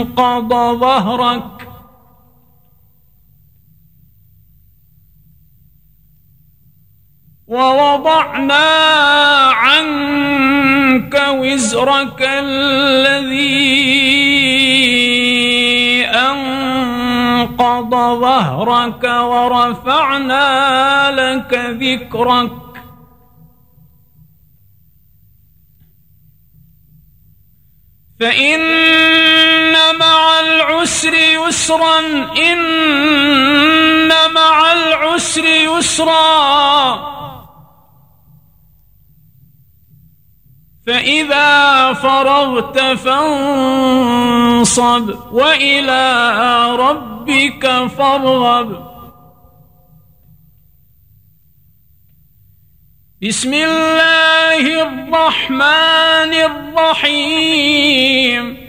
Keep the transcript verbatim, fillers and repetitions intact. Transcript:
أنقض ظهرك ووضعنا عنك وزرك الذي أنقض ظهرك ورفعنا لك ذكرك فإن مع العسر يسرا إن مع العسر يسرا فإذا فرغت فانصب وإلى ربك فارغب. بسم الله الرحمن الرحيم